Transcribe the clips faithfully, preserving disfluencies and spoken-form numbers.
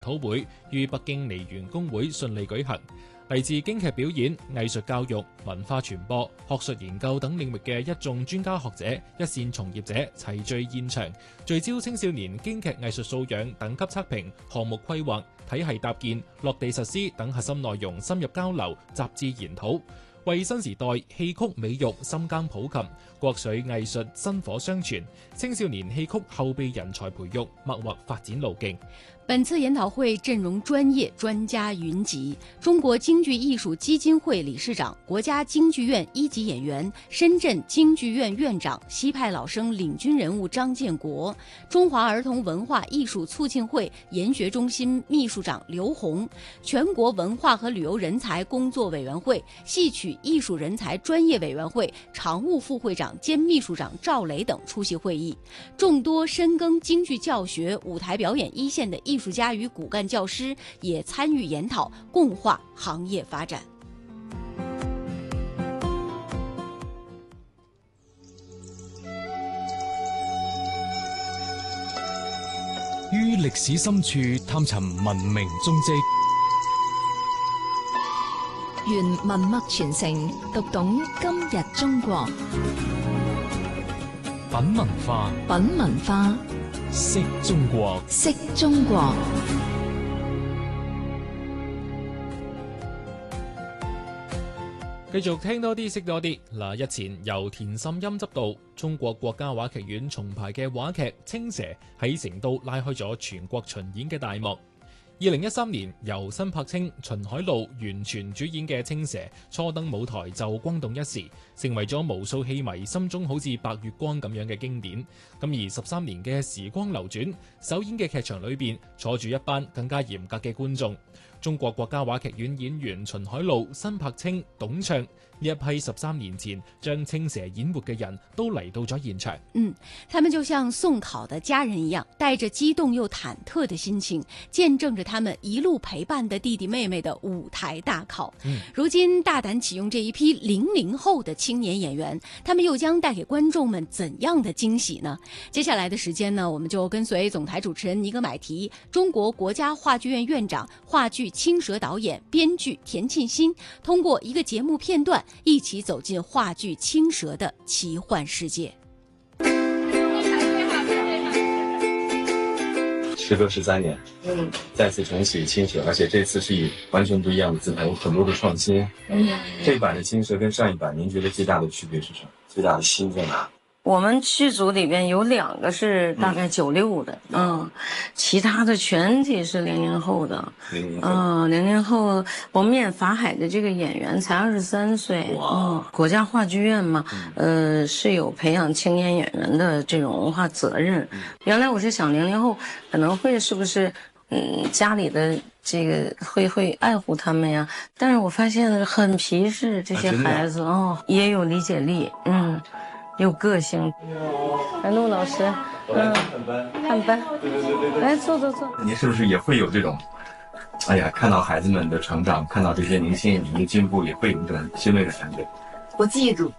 討會於北京梨園公會順利舉行。嚟自京劇表演、藝術教育、文化傳播、學術研究等領域嘅一眾專家學者、一線從業者齊聚現場，聚焦青少年京劇藝術素養、等級測評、項目規劃、體系搭建、落地實施等核心內容深入交流、雜誌研討，為新時代戲曲美育深耕普及、國粹藝術薪火相傳、青少年戲曲後備人才培育擘劃發展路徑。 本次研討會陣容專業，專家雲集，中國京劇藝術基金會理事長、國家京劇院一級演員、深圳京劇院院長、西派老生領軍人物張建國，中華兒童文化藝術促進會研學中心秘書長劉洪，全國文化和旅遊人才工作委員會戲曲藝術人才專業委員會常務副會長兼秘書長趙磊等出席會議。眾多深耕京劇教學、舞台表演一線的藝術家與骨幹教師也參與研討，共話行業發展。 於歷史深處探尋文明蹤跡， 原文脈傳承，讀懂今日中國。 品文化， 品文化， 識中國， 識中國。 繼續聽多啲，識多啲。嗱，日前由田沁鑫執導、中國國家話劇院重排嘅話劇《青蛇》喺成都拉開咗全國巡演嘅大幕。二零一三年由辛柏青、秦海璐完全主演嘅《青蛇》初登舞台就轟動一時，成為咗無數戲迷心中好似白月光咁樣嘅經典。咁而十三年嘅時光流轉，首演嘅劇場裏邊坐住一班更加嚴格嘅觀眾。中國國家話劇院演員秦海璐、辛柏青、董卓呢一批十三年前將青蛇演活嘅人都嚟到咗現場。 嗯，他們就像送考的家人一樣，帶着激動又忐忑的心情，見證着他們一路陪伴的弟弟妹妹的舞台大考。嗯，如今大膽啟用這一批零零後的青年演員，他們又將帶給觀眾們怎樣的驚喜呢？接下來的時間呢，我們就跟隨總台主持人尼格買提、中國國家話劇院院長、話劇青蛇導演、編劇田沁鑫，通過一個節目片段，一起走進話劇青蛇的奇幻世界。 時隔十三年，嗯，再次重啟青蛇，而且這次是以完全不一樣的姿態，有很多的創新。嗯，這一版的青蛇跟上一版，您覺得最大的區別是什麼？最大的新在哪？ 我們劇組裏邊有兩個是大概九六的，嗯，嗯，其他的全體是零零後的，零零後，嗯，零零後。我們演法海的這個演員才二十三歲，嗯，國家話劇院嘛，呃，是有培養青年演員的這種文化責任。原來我是想零零後可能會是不是，嗯，家裡的這個會會愛護他們呀？但是我發現很皮實，這些孩子，哦，也有理解力，嗯。有個性，來陸老師，嗯，看班，看班，對對對對，來坐坐坐。 您是不是也會有這種，哎呀，看到孩子們的成長，看到這些年輕演員的進步，也會有這種欣慰的感覺？ 我記住。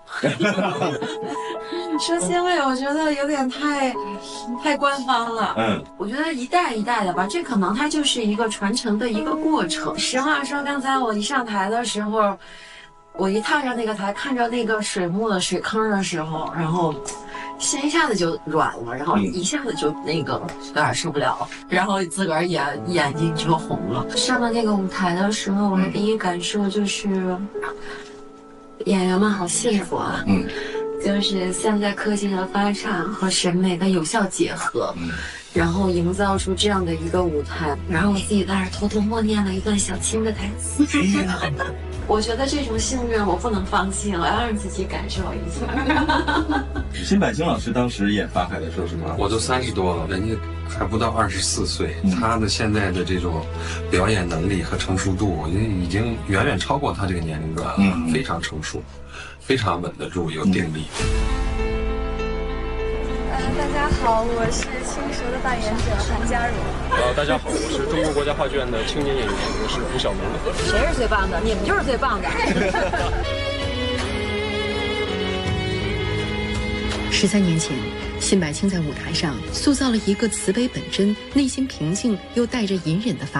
說欣慰，我覺得有點太太官方了。嗯，我覺得一代一代的吧，這可能它就是一個傳承的一個過程。實話說，剛才我一上台的時候。我一踏上那個台，看着那個水幕的水坑的時候，然後心一下子就軟了，然後一下子就那個有點受不了，然後自個兒眼眼睛就紅了。上到那個舞台的時候，我的第一感受就是演員們好幸福啊，嗯，就是現在科技的發展和審美的有效結合，嗯，然後營造出這樣的一個舞台，然後我自己在那偷偷默念了一段小青的台詞。我覺得這種幸運我不能放棄，我要讓自己感受一下。 辛柏青老師當時演法海的時候是嗎？ 我都三十多了，人家還不到二十四歲，嗯，他的現在的這種表演能力和成熟度，我覺得已經遠遠超過他這個年齡段了，嗯，非常成熟，非常穩得住，有定力。 大家好，我是青蛇的扮演者韓嘉榮。 呃，大家好，我是中國國家話劇院的青年演員，我是胡曉明。 誰是最棒的？你們就是最棒的。 十三年前， 辛柏青在舞台上塑造了一个慈悲本真、内心平静又带着隐忍的法